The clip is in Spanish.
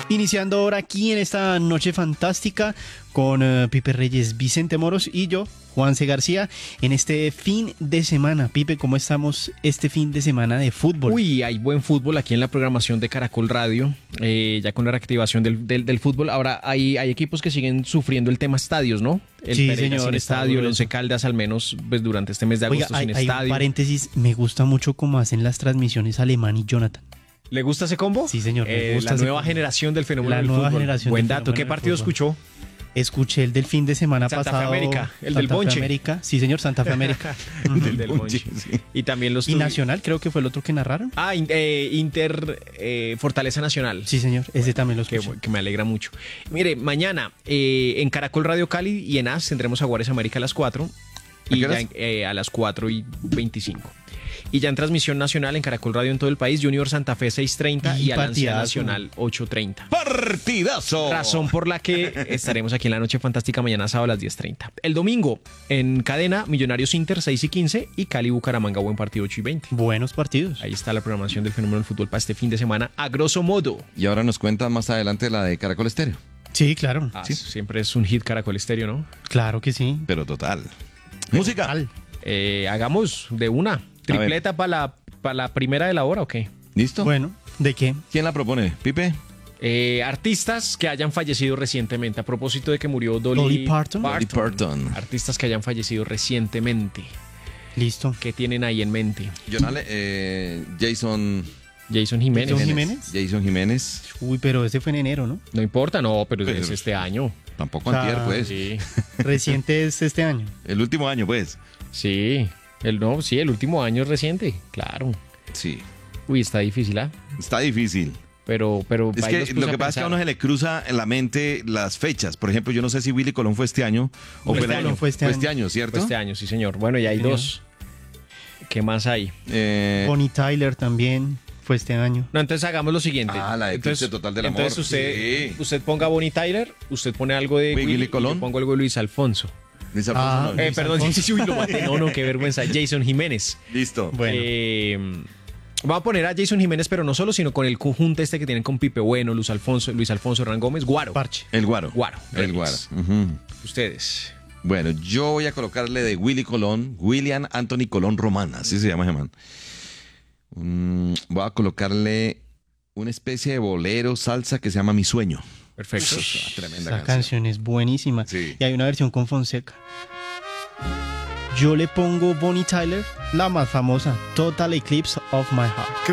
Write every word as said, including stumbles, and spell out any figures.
Iniciando ahora aquí en esta noche fantástica con uh, Pipe Reyes, Vicente Moros y yo, Juanse García, en este fin de semana. Pipe, ¿cómo estamos este fin de semana de fútbol? Uy, hay buen fútbol aquí en la programación de Caracol Radio, eh, ya con la reactivación del, del, del fútbol. Ahora hay, hay equipos que siguen sufriendo el tema estadios, ¿no? El Sí, Pereira señor, sin está estadio, el duro Once eso. Caldas al menos pues, durante este mes de agosto Oiga, hay, sin hay un estadio. paréntesis, me gusta mucho cómo hacen las transmisiones Alemán y Jonathan. ¿Le gusta ese combo? Sí, señor, me Eh, gusta la ese nueva combo. generación del fenómeno La del nueva fútbol. generación Buen del dato. ¿Qué fenómeno del partido fútbol. escuchó? Escuché el del fin de semana Santa Fe pasado. América, el del Santa Fe Bonche. América. Sí, señor, Santa Fe América. El Ujú. del Bonche. sí. Y también los Y tuvi- Nacional, creo que fue el otro que narraron. Ah, in- eh, Inter eh, Fortaleza Nacional. Sí, señor, ese también lo Que, escuché. que me alegra mucho. Mire, mañana eh, en Caracol Radio Cali y en A S tendremos a Juárez América a las cuatro ¿A y qué ya horas? en- eh, a las cuatro y veinticinco. Y ya en transmisión nacional en Caracol Radio en todo el país, Junior Santa Fe seis treinta Y y, Alancia partidazo. Nacional ocho treinta. ¡Partidazo! Razón por la que estaremos aquí en la Noche Fantástica mañana sábado a las diez treinta. El domingo en cadena Millonarios Inter seis y quince y Cali Bucaramanga buen partido ocho y veinte. Buenos partidos. Ahí está la programación del fenómeno del fútbol para este fin de semana a grosso modo. Y ahora nos cuentan más adelante la de Caracol Estéreo. Sí, claro. Ah, Sí. Siempre es un hit Caracol Estéreo, ¿no? Claro que sí. Pero total. Música. Total. Eh, hagamos de una tripleta para la, pa' la primera de la hora, ¿o qué? ¿Listo? Bueno, ¿de qué? ¿Quién la propone? ¿Pipe? Eh, artistas que hayan fallecido recientemente. A propósito de que murió Dolly, Dolly Parton. Dolly Parton. Artistas que hayan fallecido recientemente. Listo. ¿Qué tienen ahí en mente? Jonale, eh, Jason, Jason Jiménez. Jason Jiménez. Jason Jiménez. Uy, pero ese fue en enero, ¿no? No importa, no, pero, Pero- es este año. Tampoco O sea, antier, pues. Sí, Reciente es este año. El último año, pues. sí. El, no, sí, el último año es reciente, claro. Sí. Uy, está difícil, ¿ah? Está difícil. Pero, pero Es ahí que los puse lo que pasa es que a pensar. uno se le cruza en la mente las fechas. Por ejemplo, yo no sé si Willy Colón fue este año o Fue fue, este el año, año. fue este año. año, ¿cierto? Fue este año, sí, señor. Bueno, y hay Señor. dos. ¿Qué más hay? Eh, Bonnie Tyler también fue este año. No, entonces hagamos lo siguiente. Ah, la de entonces, Eclipse Total del Amor. Entonces usted, Sí. usted ponga Bonnie Tyler, usted pone algo de Willy Willy, y Colón. yo pongo algo de Luis Alfonso. Luis Alfonso, Ah, no. Eh, Luis perdón, Alfonso. sí, sí, uy, lo maté. No, no, qué vergüenza. Jason Jiménez. Listo. Bueno, Eh, vamos a poner a Jason Jiménez, pero no solo, sino con el conjunto este que tienen con Pipe Bueno, Luis Alfonso, Luis Alfonso, Hernán Gómez, Guaro. parche. El Guaro. Guaro, El Guaro. remix. Ujú. Ustedes. Bueno, yo voy a colocarle de Willy Colón, William Anthony Colón Román, así se llama ese man. Mm, voy a colocarle una especie de bolero, salsa que se llama Mi Sueño. Perfecto. Esa tremenda Esa canción. canción es buenísima. Sí. Y hay una versión con Fonseca. Yo le pongo Bonnie Tyler, la más famosa, Total Eclipse of My Heart.